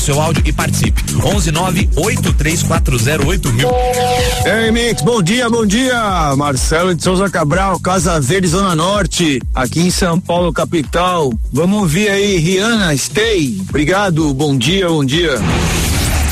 seu áudio e participe. 11983408000. Ei, Mix, bom dia. Marcelo de Souza Cabral, Casa Verde, Zona Norte, aqui em São Paulo, capital. Vamos ouvir aí, Rihanna, Stay. Obrigado, bom dia.